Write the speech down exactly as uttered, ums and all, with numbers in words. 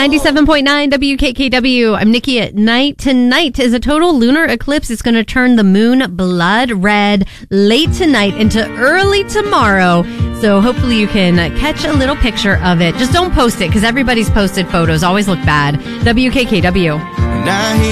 ninety-seven point nine W K K W. I'm Nikki at night. Tonight is a total lunar eclipse. It's going to turn the moon blood red late tonight into early tomorrow. So hopefully you can catch a little picture of it. Just don't post it because everybody's posted photos always look bad. W K K W.